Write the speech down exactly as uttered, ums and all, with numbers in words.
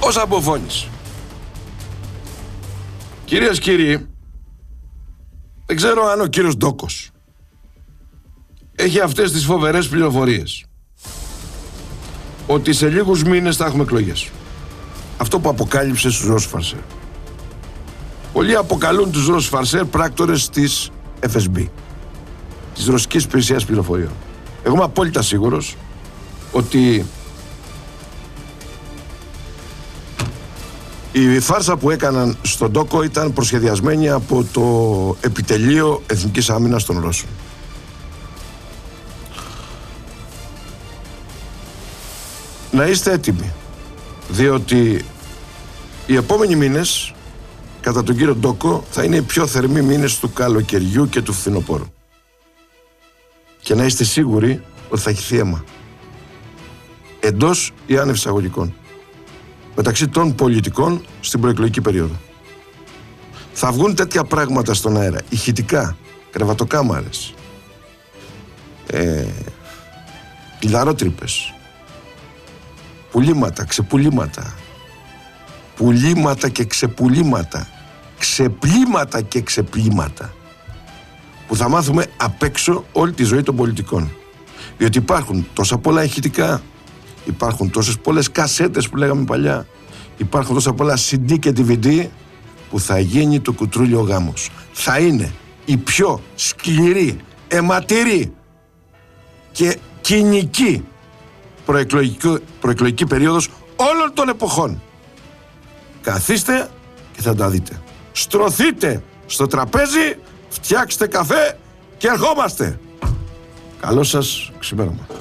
Πόσα αποφώνησε. Κυρίες και κύριοι, δεν ξέρω αν ο κύριος Ντόκος έχει αυτές τις φοβερές πληροφορίες ότι σε λίγους μήνες θα έχουμε εκλογές. Αυτό που αποκάλυψε στους Ρώσους Φαρσέρ. Πολλοί αποκαλούν τους Ρώσους Φαρσέρ πράκτορες της εφ ες μπι, της Ρωσικής Υπηρεσίας Πληροφοριών. Εγώ είμαι απόλυτα σίγουρος ότι η φάρσα που έκαναν στον Ντόκο ήταν προσχεδιασμένη από το Επιτελείο Εθνικής Άμυνας των Ρώσων. Να είστε έτοιμοι, διότι οι επόμενοι μήνες, κατά τον κύριο Ντόκο, θα είναι οι πιο θερμοί μήνες του καλοκαιριού και του φθινοπόρου. Και να είστε σίγουροι ότι θα έχει θύμα. Εντός ή άνευ εισαγωγικών. Μεταξύ των πολιτικών στην προεκλογική περίοδο. Θα βγουν τέτοια πράγματα στον αέρα. Ηχητικά, κρεβατοκάμαρες, ε, κλειδαρότρυπες, πουλήματα, ξεπουλήματα, πουλήματα και ξεπουλήματα, ξεπλήματα και ξεπλήματα, που θα μάθουμε απ' έξω όλη τη ζωή των πολιτικών. Διότι υπάρχουν τόσα πολλά ηχητικά, υπάρχουν τόσες πολλές κασέτες που λέγαμε παλιά, υπάρχουν τόσα πολλά σι ντι και ντι βι ντι, που θα γίνει το κουτρούλιο γάμος. Θα είναι η πιο σκληρή, αιματηρή και κοινική προεκλογική, προεκλογική περίοδος όλων των εποχών. Καθίστε και θα τα δείτε. Στρωθείτε στο τραπέζι, φτιάξτε καφέ και ερχόμαστε. Καλό σας ξημέρωμα.